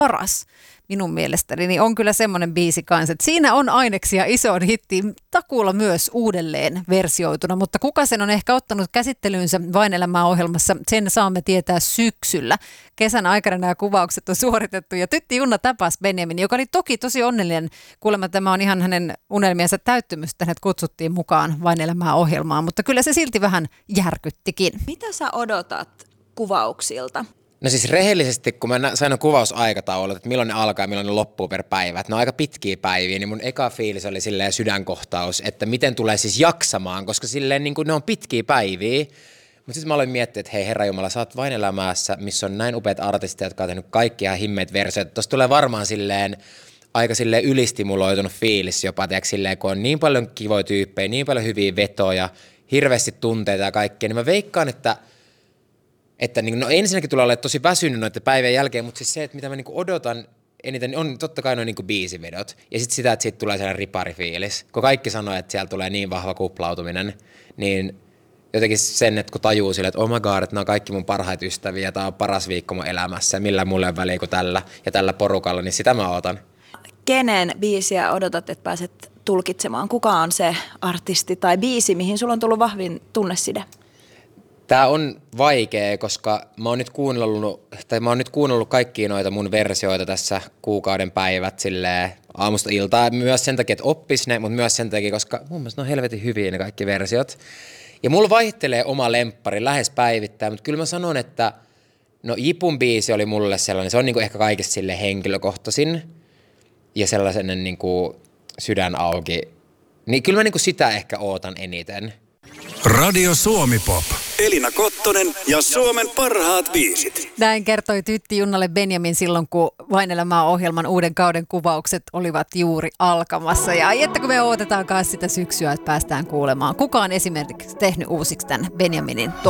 paras minun mielestäni, niin on kyllä semmoinen biisi kanssa, että siinä on aineksia isoon hittiin, takuulla myös uudelleen versioituna, mutta kuka sen on ehkä ottanut käsittelyynsä Vain elämää -ohjelmassa, sen saamme tietää syksyllä. Kesän aikana nämä kuvaukset on suoritettu ja tytti Junna tapas Benjamin, joka oli toki tosi onnellinen. Kuulemma tämä on ihan hänen unelmiensa täyttymys, että hänet kutsuttiin mukaan Vain elämää -ohjelmaan, mutta kyllä se silti vähän järkyttikin. Mitä sä odotat kuvauksilta? No siis rehellisesti, kun mä sain kuvausaikataulut, että milloin ne alkaa ja milloin ne loppuu per päivä, että ne on aika pitkiä päiviä, niin mun eka fiilis oli silleen sydänkohtaus, että miten tulee siis jaksamaan, koska silleen niin kuin ne on pitkiä päiviä. Mutta sitten mä aloin miettiä, että hei herranjumala, sä oot Vain elämässä, missä on näin upeat artistit, jotka on tehnyt kaikkia himmeitä versioita. Tuossa tulee varmaan silleen aika silleen ylistimuloitunut fiilis jopa, tiedätkö, silleen, kun on niin paljon kivoja tyyppejä, niin paljon hyviä vetoja, hirveästi tunteita ja kaikkea, niin mä veikkaan, että niin, no ensinnäkin tulee olemaan tosi väsynyt noiden päivän jälkeen, mutta siis se, että mitä mä niin odotan eniten, on totta kai noin niin biisivedot. Ja sitten sitä, että siitä tulee sellainen riparifiilis. Kun kaikki sanoo, että siellä tulee niin vahva kuplautuminen, niin jotenkin sen, että kun tajuu sille, että oh my god, että nämä on kaikki mun parhaita ystäviä, tämä on paras viikko mun elämässä, ja millä mulle on väliä kuin tällä ja tällä porukalla, niin sitä mä odotan. Kenen biisiä odotat, että pääset tulkitsemaan? Kuka on se artisti tai biisi, mihin sulla on tullut vahvin tunneside? Tämä on vaikea, koska mä oon nyt kuunnellut kaikkia noita mun versioita tässä kuukauden päivät silleen aamusta iltaan. Myös sen takia, että oppis ne, mutta myös sen takia, koska mun mielestä ne on helvetin hyviä ne kaikki versiot. Ja mulla vaihtelee oma lemppari lähes päivittäin, mutta kyllä mä sanon, että no Jipun biisi oli mulle sellainen, se on niinku ehkä kaikista sille henkilökohtaisin ja sellainen niinku sydän auki. Niin kyllä mä niinku sitä ehkä ootan eniten. Radio Suomi Pop. Elina Kottonen ja Suomen parhaat biisit. Näin kertoi tytti Junnalle Benjamin silloin, kun Vain elämää -ohjelman uuden kauden kuvaukset olivat juuri alkamassa. Ja että kun me odotetaan myös sitä syksyä, että päästään kuulemaan. Kuka on esimerkiksi tehnyt uusiksi tämän Benjaminin